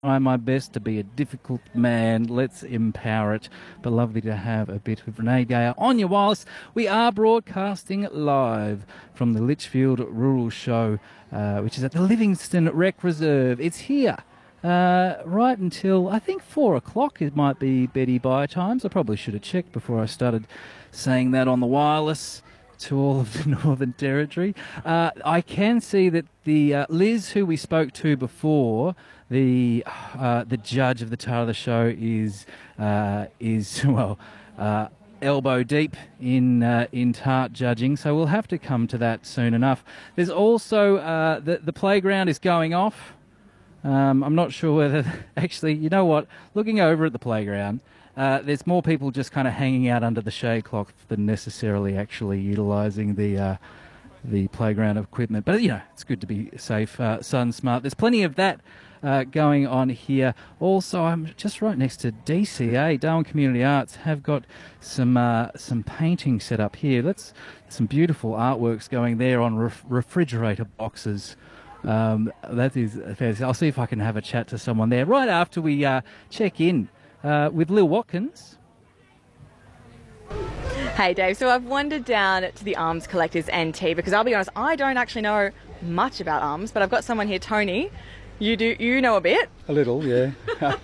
Try my best to be a difficult man. Let's empower it. But lovely to have a bit of Renee Geyer on your wireless. We are broadcasting live from the Litchfield Rural Show, which is at the Livingston Rec Reserve. It's here right until, I think, 4 o'clock. It might be Betty Bye times. I probably should have checked before I started saying that on the wireless to all of the Northern Territory. I can see that the Liz, who we spoke to before, the judge of the Tale of the Show, is elbow deep in tart judging, so we'll have to come to that soon enough. There's also the playground is going off. I'm not sure whether actually, you know what? Looking over at the playground, there's more people just kind of hanging out under the shade cloth than necessarily actually utilising the playground equipment. But, you know, it's good to be safe, sun smart. There's plenty of that going on here. Also, I'm just right next to DCA, Darwin Community Arts, have got some painting set up here. Some beautiful artworks going there on refrigerator boxes. That is fantastic. I'll see if I can have a chat to someone there right after we check in with Lil Watkins. Hey Dave, so I've wandered down to the Arms Collectors NT because I'll be honest, I don't actually know much about arms, but I've got someone here, Tony. You know a bit? A little, yeah.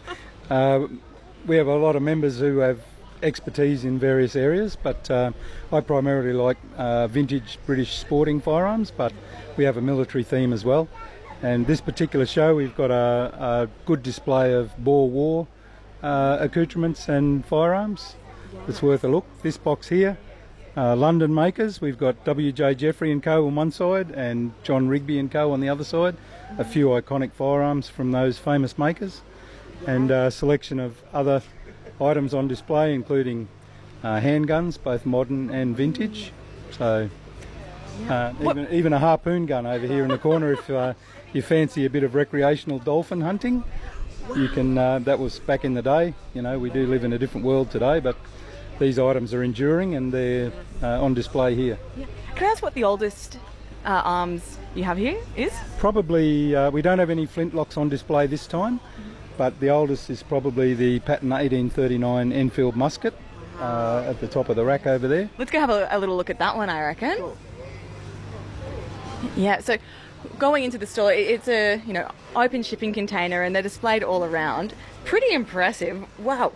We have a lot of members who have expertise in various areas, but I primarily like vintage British sporting firearms, but we have a military theme as well. And this particular show, we've got a good display of Boer War accoutrements and firearms. It's worth a look. This box here, London makers, we've got W.J. Jeffrey and Co. on one side and John Rigby and Co. on the other side. A few iconic firearms from those famous makers, and a selection of other items on display, including handguns, both modern and vintage. So even a harpoon gun over here in the corner if you fancy a bit of recreational dolphin hunting. You can. That was back in the day. You know, we do live in a different world today, but these items are enduring and they're on display here. Yeah. Can I ask what the oldest arms you have here is? Probably, we don't have any flintlocks on display this time, but the oldest is probably the Patton 1839 Enfield musket at the top of the rack over there. Let's go have a little look at that one, I reckon. Sure. Yeah, so going into the store, it's a open shipping container and they're displayed all around. Pretty impressive. Wow.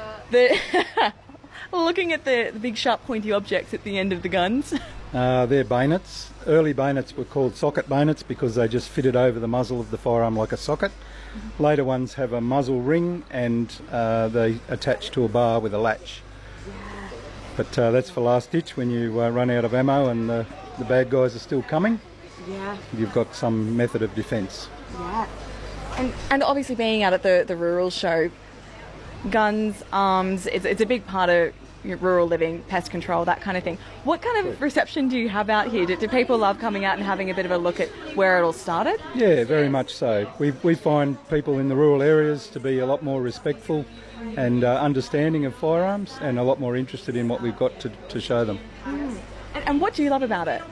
Looking at the big sharp pointy objects at the end of the guns. They're bayonets. Early bayonets were called socket bayonets because they just fitted over the muzzle of the firearm like a socket. Later ones have a muzzle ring and they attach to a bar with a latch. But that's for last ditch when you run out of ammo and the bad guys are still coming. Yeah. You've got some method of defence. Yeah. And obviously being out at the rural show, guns, arms, it's a big part of your rural living, pest control, that kind of thing. What kind of reception do you have out here? Do people love coming out and having a bit of a look at where it all started? Yeah, very much so. We find people in the rural areas to be a lot more respectful and understanding of firearms and a lot more interested in what we've got to show them. And what do you love about it?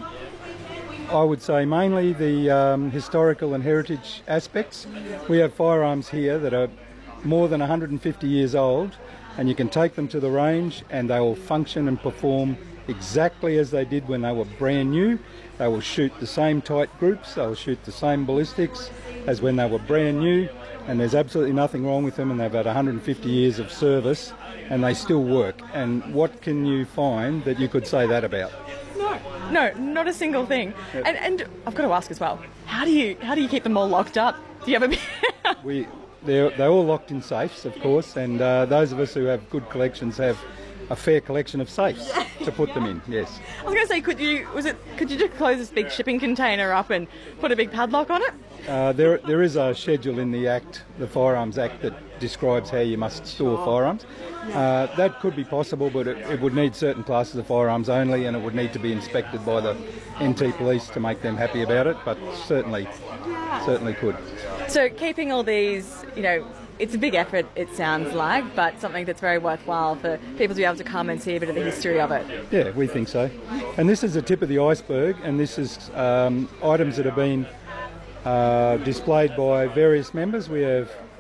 I would say mainly the historical and heritage aspects. We have firearms here that are more than 150 years old, and you can take them to the range and they will function and perform exactly as they did when they were brand new. They will shoot the same tight groups, they will shoot the same ballistics as when they were brand new, and there's absolutely nothing wrong with them, and they've had 150 years of service and they still work. And what can you find that you could say that about? No, not a single thing. Yep. And I've got to ask as well, how do you keep them all locked up? Do you have a They're all locked in safes, of course, and those of us who have good collections have a fair collection of safes to put them in. Yes. I was going to say, could you just close this big shipping container up and put a big padlock on it? There is a schedule in the Act, the Firearms Act, that describes how you must store firearms. That could be possible, but it would need certain classes of firearms only, and it would need to be inspected by the NT Police to make them happy about it. But certainly could. So keeping all these, it's a big effort, it sounds like, but something that's very worthwhile for people to be able to come and see a bit of the history of it. Yeah, we think so. And this is the tip of the iceberg, and this is items that have been displayed by various members. We have